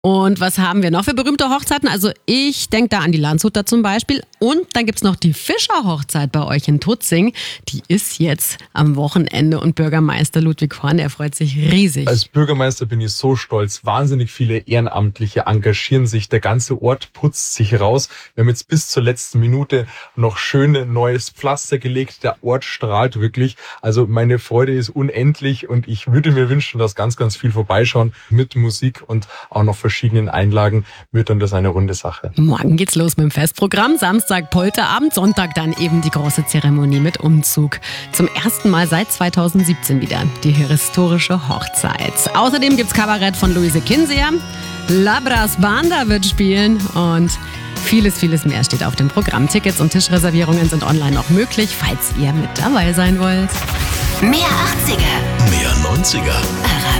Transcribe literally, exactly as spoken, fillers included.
Und was haben wir noch für berühmte Hochzeiten? Also ich denke da an die Landshuter zum Beispiel. Und dann gibt's noch die Fischer-Hochzeit bei euch in Tutzing. Die ist jetzt am Wochenende und Bürgermeister Ludwig Horn, er freut sich riesig. Als Bürgermeister bin ich so stolz. Wahnsinnig viele Ehrenamtliche engagieren sich. Der ganze Ort putzt sich raus. Wir haben jetzt bis zur letzten Minute noch schön neues Pflaster gelegt. Der Ort strahlt wirklich. Also meine Freude ist unendlich und ich würde mir wünschen, dass ganz, ganz viel vorbeischauen mit Musik und auch noch verschiedenen Einlagen wird dann das eine runde Sache. Morgen geht's los mit dem Festprogramm. Samstag Polterabend, Sonntag dann eben die große Zeremonie mit Umzug. Zum ersten Mal seit zweitausendsiebzehn wieder die historische Hochzeit. Außerdem gibt's Kabarett von Luise Kinseer. Labras Banda wird spielen und vieles, vieles mehr steht auf dem Programm. Tickets und Tischreservierungen sind online noch möglich, falls ihr mit dabei sein wollt. Mehr achtziger. Mehr neunziger.